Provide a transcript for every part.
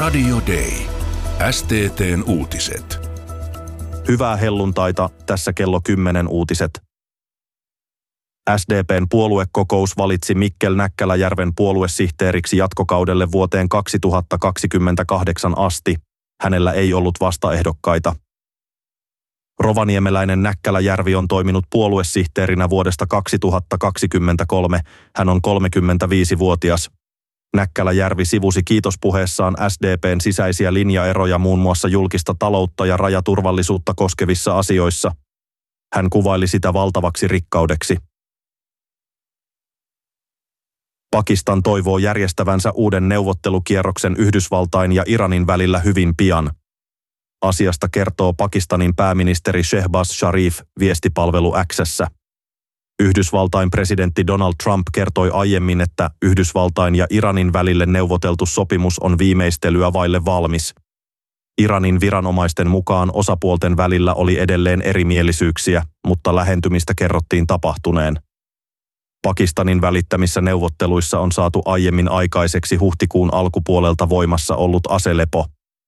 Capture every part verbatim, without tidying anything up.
Radio Day. S T T:n uutiset. Hyvää helluntaita, tässä kello kymmenen uutiset. S D P:n puoluekokous valitsi Mikkel Näkkäläjärven puoluesihteeriksi jatkokaudelle vuoteen kaksituhattakaksikymmentäkahdeksan asti. Hänellä ei ollut vastaehdokkaita. Rovaniemeläinen Näkkäläjärvi on toiminut puoluesihteerinä vuodesta kaksituhattakaksikymmentäkolme. Hän on kolmekymmentäviisivuotias. Näkkäläjärvi sivusi kiitospuheessaan S D P:n sisäisiä linjaeroja muun muassa julkista taloutta ja rajaturvallisuutta koskevissa asioissa. Hän kuvaili sitä valtavaksi rikkaudeksi. Pakistan toivoo järjestävänsä uuden neuvottelukierroksen Yhdysvaltain ja Iranin välillä hyvin pian. Asiasta kertoo Pakistanin pääministeri Shehbaz Sharif viestipalvelu X:ssä. Yhdysvaltain presidentti Donald Trump kertoi aiemmin, että Yhdysvaltain ja Iranin välille neuvoteltu sopimus on viimeistelyä vaille valmis. Iranin viranomaisten mukaan osapuolten välillä oli edelleen erimielisyyksiä, mutta lähentymistä kerrottiin tapahtuneen. Pakistanin välittämissä neuvotteluissa on saatu aiemmin aikaiseksi huhtikuun alkupuolelta voimassa ollut aselepo.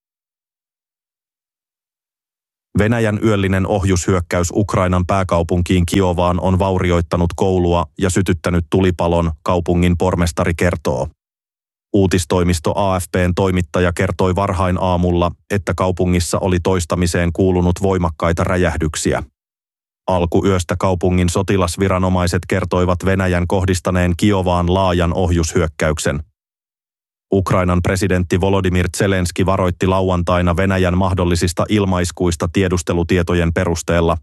Venäjän yöllinen ohjushyökkäys Ukrainan pääkaupunkiin Kiovaan on vaurioittanut koulua ja sytyttänyt tulipalon, kaupungin pormestari kertoo. Uutistoimisto A F P:n toimittaja kertoi varhain aamulla, että kaupungissa oli toistamiseen kuulunut voimakkaita räjähdyksiä. Alkuyöstä kaupungin sotilasviranomaiset kertoivat Venäjän kohdistaneen Kiovaan laajan ohjushyökkäyksen. Ukrainan presidentti Volodymyr Zelenski varoitti lauantaina Venäjän mahdollisista ilmaiskuista tiedustelutietojen perusteella.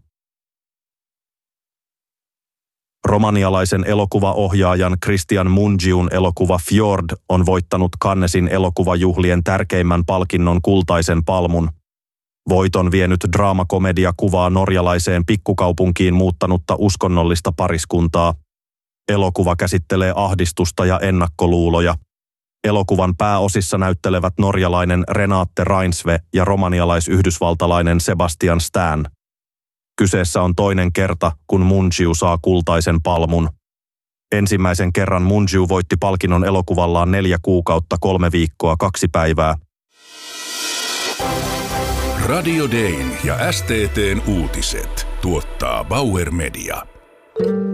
Romanialaisen elokuvaohjaajan Cristian Mungiun elokuva Fjord on voittanut Cannesin elokuvajuhlien tärkeimmän palkinnon Kultaisen palmun. Voiton vienyt draamakomedia kuvaa norjalaiseen pikkukaupunkiin muuttanutta uskonnollista pariskuntaa. Elokuva käsittelee ahdistusta ja ennakkoluuloja. Elokuvan pääosissa näyttelevät norjalainen Renate Reinsve ja romanialais-yhdysvaltalainen Sebastian Stan. Kyseessä on toinen kerta, kun Mungiu saa Kultaisen palmun. Ensimmäisen kerran Mungiu voitti palkinnon elokuvallaan neljä kuukautta, kolme viikkoa, kaksi päivää. Radio Dayn ja S T T:n uutiset tuottaa Bauer Media.